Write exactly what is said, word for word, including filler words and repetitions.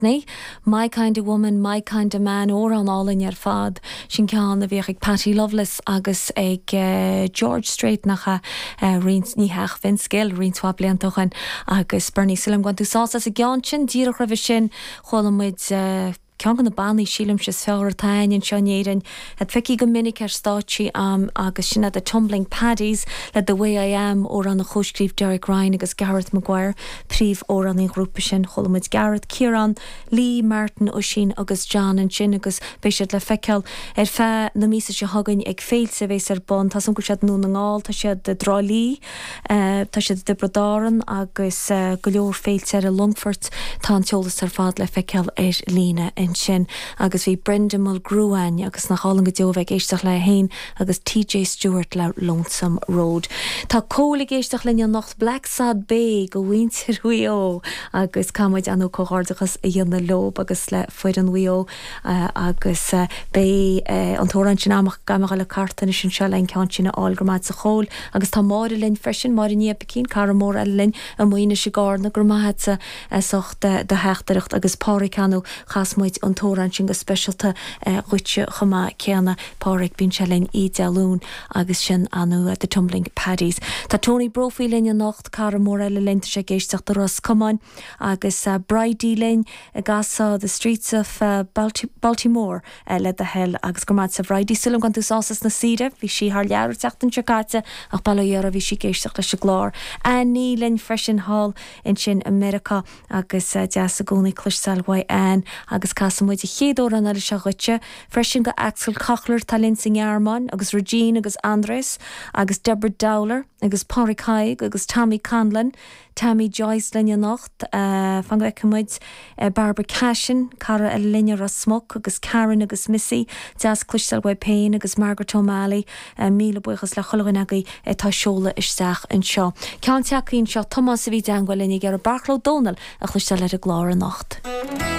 ní, My Kind of Woman, My Kind of Man ó an álinn ar fad sin ceann a bhíoh ag Patty Loveless agus ag uh, George Strait nacha uh, rins ní heach fin skill rinswap bliantochan agus Bernie Silam gwan tú sásas a gceann sin díreach ra bhí sin cholamid uh, cean gan na bannaí sílim se fear tain in seanéirin het feici go minic ar státí am agus sinna the Tumbling Paddies le The Way I Am ó an na chóscríb Derek Ryan agus Gareth Maguire príomh ó an in grúpa sin cholamid Gareth Kieran Lee Martin ó sin agus John an sin agus béisiad le feiceal ar fe na mísa se hagann ag féilse bhééis ar bon tá san go siad nó na ngáil tá siad de drálí uh, tá siad de brodáran agus uh, go leor féilse ar a Longfort tá an teolas ar fad le feiceal ar lína in sin agus bhí Brenda Mulgrewan agus nach hálan go deobh ag éisteach le hain agus T J Stewart le Lonesome Road. Tá cóla éisteach le nacht Black Sad Bay go bhaintir huio agus cáid anú cóhardachas a dhéanana lob agus le foiid an huio uh, agus uh, bé uh, an tóran sin amach gamach le cartan sin se lein cean sinna áilgramáid sa chól agus tá máir linn freisin mar ní pecín car mór a linn a muoine se gána gur maithe uh, socht de, de hechtaricht agus páric anú chasmuid an tóran sin go specialta uh, ruite chuma ceanna páric bín se lein í dealún agus sin anú uh, the Tumbling Paddies. Tá Tony Brophy linn a nacht car mór eile linn se géisteach do Ross Cumann agus uh, Bridie linn a gasa the streets of uh, Balti- Baltimore uh, le the hell agus gomad sa Bridie sulm gan tú sásas na sire hí si haar leabhar teachtan Jakarta ach bailíar bhí si géisteach le se glár a ní linn freisin hall in sin America agus uh, deas a gcónaí cluisteil Y N agus casamid a chéadú an ar se ruite freisin go Axel Cochler talinn sin Yarman agus Regine agus Andres agus Deborah Dowler agus Páric Haig agus Tammy Conlon Tammy Joyce linne nacht uh, fan goicimiid uh, Barbara Cashin cara a linne a smok agus Karen agus Missy deas cluisteil Y Payne agus Margaret O'Malley uh, míle buchas le cholagan agaí uh, tá seola isteach an seo. Ceann teachín seo Thomas a bhí dangwil linne gar a Barclough Donald a cluisteil le a glár a nacht.